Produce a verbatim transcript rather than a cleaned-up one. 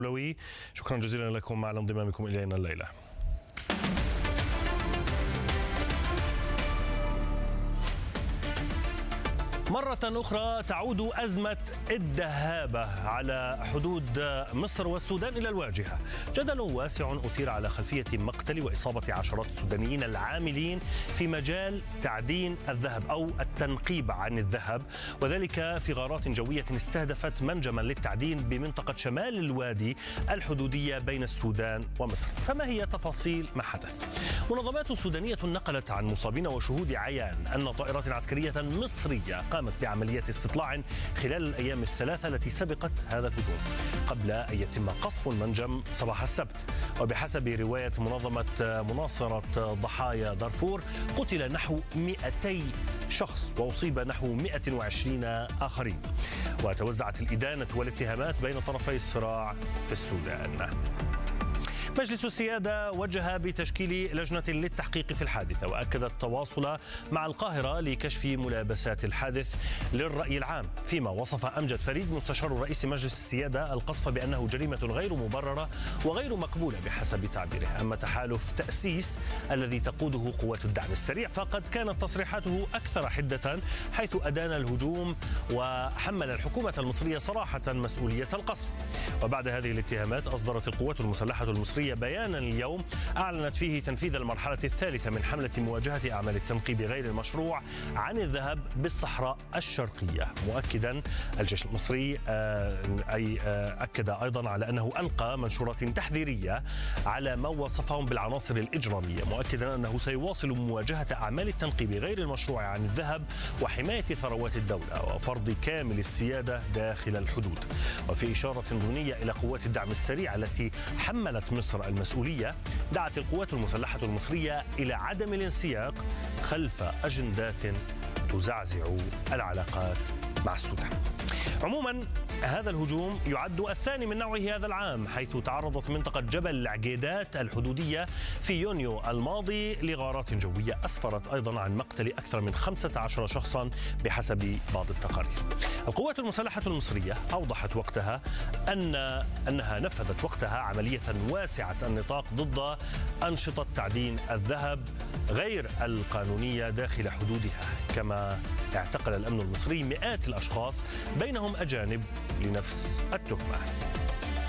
لوي، شكرا جزيلا لكم على انضمامكم إلينا الليلة. مرة أخرى تعود أزمة الدهابة على حدود مصر والسودان إلى الواجهة. جدل واسع أثير على خلفية مقتل وإصابة عشرات السودانيين العاملين في مجال تعدين الذهب أو التنقيب عن الذهب، وذلك في غارات جوية استهدفت منجما للتعدين بمنطقة شمال الوادي الحدودية بين السودان ومصر. فما هي تفاصيل ما حدث؟ منظمات سودانية نقلت عن مصابين وشهود عيان أن طائرات عسكرية مصرية قامت بعملية استطلاع خلال الأيام الثلاثة التي سبقت هذا الهجوم قبل أن يتم قصف المنجم صباح السبت. وبحسب رواية منظمة مناصرة ضحايا دارفور قتل نحو مئتي شخص وأصيب نحو مئة وعشرين آخرين، وتوزعت الإدانة والاتهامات بين طرفي الصراع في السودان. مجلس السيادة وجه بتشكيل لجنة للتحقيق في الحادثة، وأكد التواصل مع القاهرة لكشف ملابسات الحادث للرأي العام، فيما وصف أمجد فريد مستشار رئيس مجلس السيادة القصف بأنه جريمة غير مبررة وغير مقبولة بحسب تعبيره. أما تحالف تأسيس الذي تقوده قوات الدعم السريع فقد كانت تصريحاته أكثر حدة، حيث أدان الهجوم وحمل الحكومة المصرية صراحة مسؤولية القصف. وبعد هذه الاتهامات أصدرت القوات المسلحة المصرية بيانا اليوم أعلنت فيه تنفيذ المرحلة الثالثة من حملة مواجهة أعمال التنقيب غير المشروع عن الذهب بالصحراء الشرقية، مؤكدا الجيش المصري أي أكد أيضا على أنه ألقى منشورات تحذيرية على ما وصفهم بالعناصر الإجرامية، مؤكدا أنه سيواصل مواجهة أعمال التنقيب غير المشروع عن الذهب وحماية ثروات الدولة وفرض كامل السيادة داخل الحدود. وفي إشارة ضمنية إلى قوات الدعم السريع التي حملت مصر المسؤولية، دعت القوات المسلحة المصرية إلى عدم الانسياق خلف أجندات تزعزع العلاقات مع السودان. عموما هذا الهجوم يعد الثاني من نوعه هذا العام، حيث تعرضت منطقة جبل العقيدات الحدودية في يونيو الماضي لغارات جوية أسفرت أيضا عن مقتل أكثر من خمسة عشر شخصا بحسب بعض التقارير. القوات المسلحة المصرية أوضحت وقتها أن أنها نفذت وقتها عملية واسعة النطاق ضد أنشطة تعدين الذهب غير القانونية داخل حدودها، كما اعتقل الأمن المصري مئات الأشخاص بينهم أجانب لنفس التهمة.